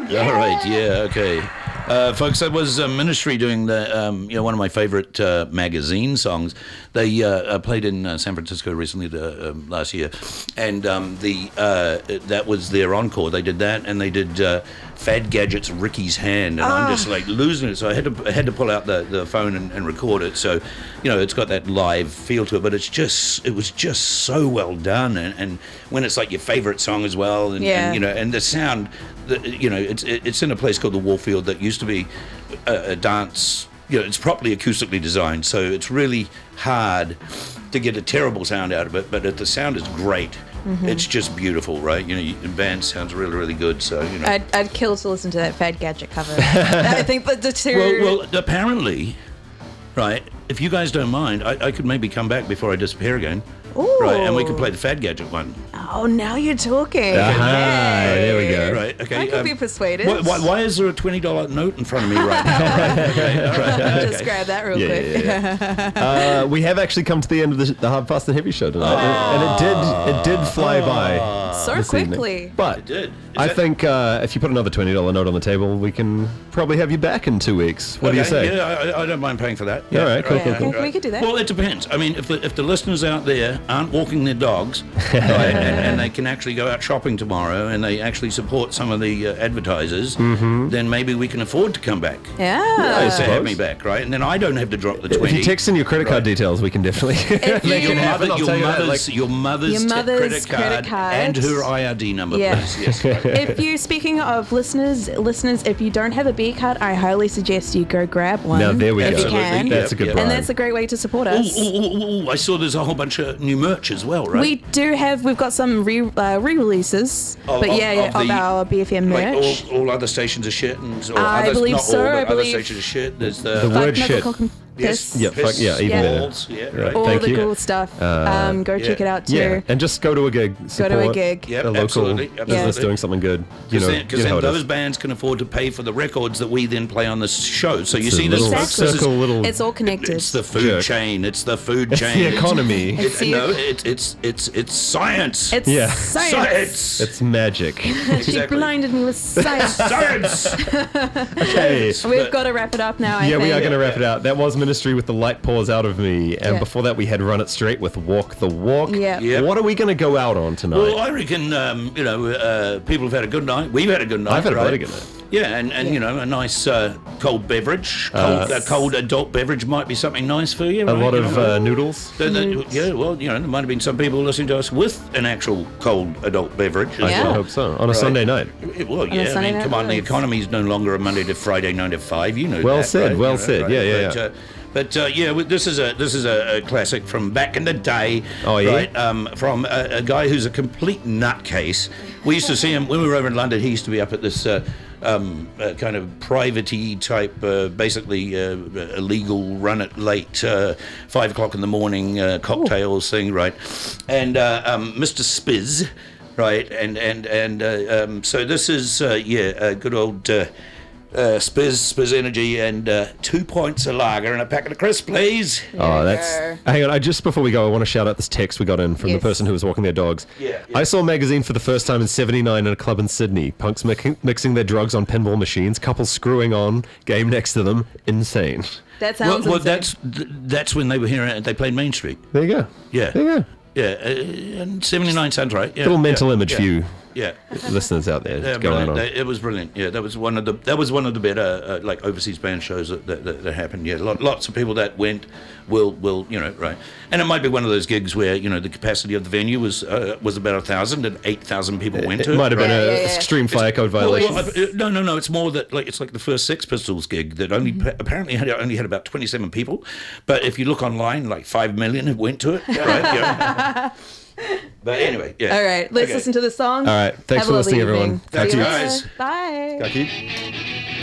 All right, yeah, okay. Folks, that was Ministry doing the one of my favorite magazine songs. They played in San Francisco recently last year, and that was their encore. They did that, and they did Fad Gadget's Ricky's Hand, and I'm just like losing it. So I had to pull out the phone and record it. So, it's got that live feel to it, but it was just so well done, and when it's like your favorite song as well, and and the sound. It's in a place called the Warfield that used to be a dance. It's properly acoustically designed, so it's really hard to get a terrible sound out of it. But the sound is great. Mm-hmm. It's just beautiful, right? The band sounds really, really good. So I'd kill to listen to that Fad Gadget cover. I think the two. Well, apparently, right? If you guys don't mind, I could maybe come back before I disappear again. Ooh. Right, and we can play the Fad Gadget one. Oh, now you're talking. There we go. Right, okay. I could be persuaded. Why is there a $20 note in front of me right now? Okay, all right, Just grab that real quick. Yeah. We have actually come to the end of the Hard, Fast and Heavy show tonight, and it did fly by so quickly. Evening. But it did. I think if you put another $20 note on the table, we can probably have you back in 2 weeks. What do you say? Yeah, I don't mind paying for that. All right, cool. We could do that. Well, it depends. I mean, if the listeners out there aren't walking their dogs, right, and they can actually go out shopping tomorrow, and they actually support some of the advertisers, then maybe we can afford to come back. Yeah. To have me back, right? And then I don't have to drop the 20. If you text in your credit card details, we can definitely make it happen. Your mother's credit card and her IRD number, please. Yes. If you, speaking of listeners, if you don't have a B card, I highly suggest you go grab one. Now there we go. If you can. That's a good bribe. And that's a great way to support us. I saw there's a whole bunch of new merch as well, right? We've got some re-releases, of our BFM merch. Like all other stations are shit, and I believe not so. all, but I believe other stations are shit. There's the word shit. Yes. Yeah, even better. Balls, right. All Thank the you. cool stuff. Go check it out too. Yeah, and just go to a gig. Go to a gig. Yep, a local absolutely. business doing something good. Because then those bands can afford to pay for the records that we then play on the show. So you see this, folks? It's all connected. It's the food chain. It's the food chain. It's the economy. It's science. It's science. It's magic. She blinded me with science. Science. Okay. We've got to wrap it up now. I think. We are going to wrap it out. That was Ministry with The Light Pours Out of Me, and before that we had Run It Straight with Walk the Walk. Yeah. What are we going to go out on tonight? Well, I reckon people have had a good night. We've had a good night. I've had a very good night. Yeah, and a nice cold beverage, cold adult beverage might be something nice for you. A lot of noodles. Yeah, well, there might have been some people listening to us with an actual cold adult beverage. I hope so. On a Sunday night. Well, yeah, I mean, come on, the economy's no longer a Monday to Friday, 9 to 5. You know well that, said, right? Well said. Right? Yeah. But this is a classic from back in the day. Oh yeah. Right, from a guy who's a complete nutcase. We used to see him when we were over in London. He used to be up at this kind of private-y type, basically illegal, run it late, 5 o'clock in the morning cocktails thing, right? And Mr. Spiz, right? And so this is a good old. Spiz Energy, and 2 pints of lager and a packet of crisps, please. Oh, hang on. Just before we go, I want to shout out this text we got in from the person who was walking their dogs. Yeah. I saw a magazine for the first time in '79 in a club in Sydney. Punks mixing their drugs on pinball machines, couples screwing on, game next to them. Insane. That sounds insane. That's when they were here. They played Main Street. There you go. Yeah. There you go. Yeah, and 79 sounds right. Yeah, little mental image for you. Yeah, listeners out there going on. It was brilliant. Yeah, that was one of the better like overseas band shows that happened. Yeah, lots of people that went will right. And it might be one of those gigs where the capacity of the venue was about 1,000 and 8,000 people went to it. It might have been an extreme fire code violation. No. It's more that it's like the first Sex Pistols gig that apparently only had about 27 people, but if you look online, like 5 million have went to it. Right? Yeah. But anyway, yeah. All right, let's listen to the song. All right, thanks for listening, everyone. Thanks, guys. Bye. Kaki.